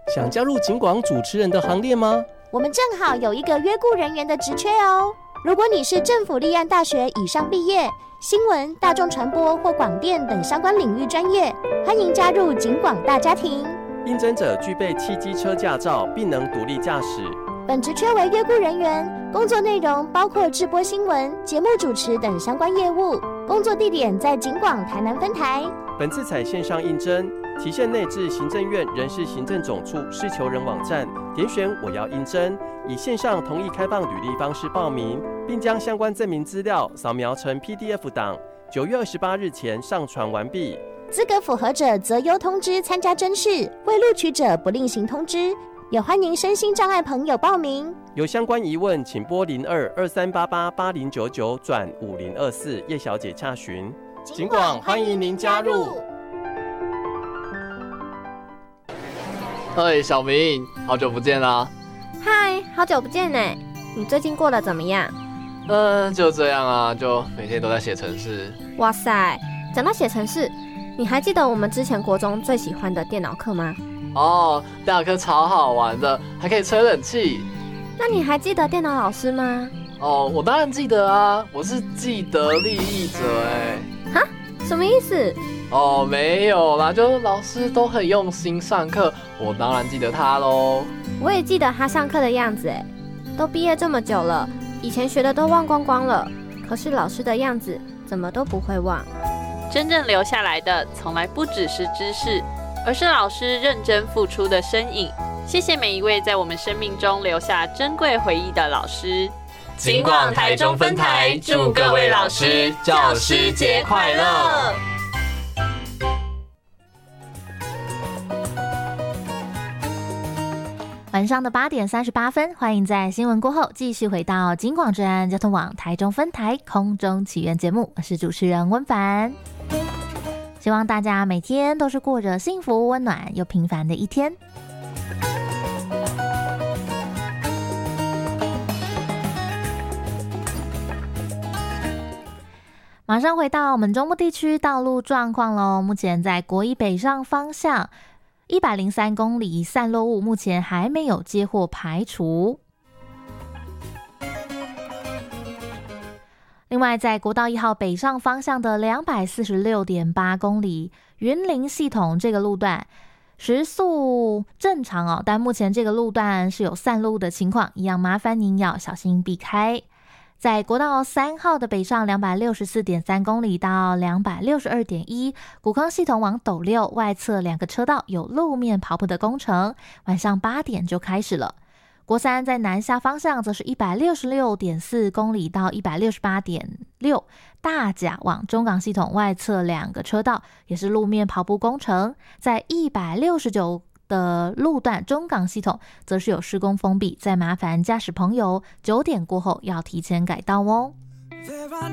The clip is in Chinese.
想加入警广主持人的行列吗？ 我们正好有一个约雇人员的职缺哦。如果你是政府立案大学以上毕业，新闻、大众传播或广电等相关领域专业，欢迎加入警广大家庭。 应征者具备汽机车驾照，并能独立驾驶。 本职缺为约雇人员，工作内容包括制播新闻、节目主持等相关业务。工作地点在警广台南分台。 本次采线上应征，期限内至行政院人事行政总处事求人网站点选我要应征，以线上同意开放履历方式报名，并将相关证明资料扫描成 PDF 档，9月28日前上传完毕。 资格符合者择优通知参加甄试，未录取者不另行通知。也欢迎身心障碍朋友报名。 有相关疑问，请拨0223888099转5024叶小姐洽询。警广欢迎您加入。 嘿，小明，好久不见啦！ 嗨，好久不见呢。你最近过得怎么样？ 就这样啊，就每天都在写程式。 哇塞，讲到写程式，你还记得我们之前国中最喜欢的电脑课吗？ 哦，电脑课超好玩的，还可以吹冷气。 那你还记得电脑老师吗？ 哦，我当然记得啊，我是既得利益者哎。 哈？什么意思？ 哦，没有啦，就老师都很用心上课，我当然记得他咯。 我也记得他上课的样子哎，都毕业这么久了，以前学的都忘光光了，可是老师的样子怎么都不会忘。 真正留下来的从来不只是知识，而是老师认真付出的身影。谢谢每一位在我们生命中留下珍贵回忆的老师。 警广台中分台祝各位老师教师节快乐！ 晚上的8点38分，欢迎在新闻过后继续回到警广治安交通网台中分台空中起源节目，我是主持人温凡。希望大家每天都是过着幸福、温暖又平凡的一天。马上回到我们中部地区道路状况咯。目前在国一北上方向103公里散落物目前还没有接获排除。另外在国道1号北上方向的246.8公里云林系统这个路段时速正常哦，但目前这个路段是有散落物的情况，一样麻烦您要小心避开。在国道3号的北上264.3公里到262.1古坑系统往斗六外侧2个车道有路面刨铺的工程，晚上8点就开始了。国三在南下方向则是166.4公里到168.6大甲往中港系统外侧2个车道也是路面刨铺工程，在169的路段中港系统则是有施工封闭，再麻烦驾驶朋友9点过后要提前改道哦。